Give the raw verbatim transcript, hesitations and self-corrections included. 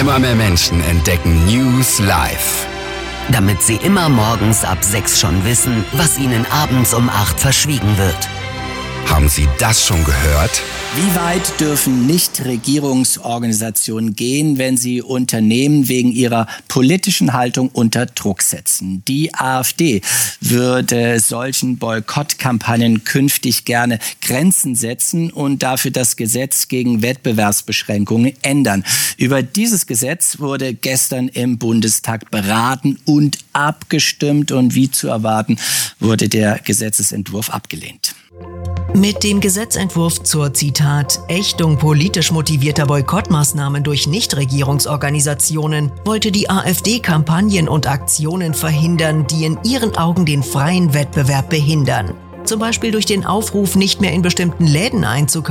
Immer mehr Menschen entdecken News live. Damit sie immer morgens ab sechs schon wissen, was ihnen abends um acht verschwiegen wird. Haben Sie das schon gehört? Wie weit dürfen Nichtregierungsorganisationen gehen, wenn sie Unternehmen wegen ihrer politischen Haltung unter Druck setzen? Die AfD würde solchen Boykottkampagnen künftig gerne Grenzen setzen und dafür das Gesetz gegen Wettbewerbsbeschränkungen ändern. Über dieses Gesetz wurde gestern im Bundestag beraten und abgestimmt und wie zu erwarten, wurde der Gesetzesentwurf abgelehnt. Mit dem Gesetzentwurf zur, Zitat, Ächtung politisch motivierter Boykottmaßnahmen durch Nichtregierungsorganisationen wollte die AfD Kampagnen und Aktionen verhindern, die in ihren Augen den freien Wettbewerb behindern. Zum Beispiel durch den Aufruf, nicht mehr in bestimmten Läden einzukaufen,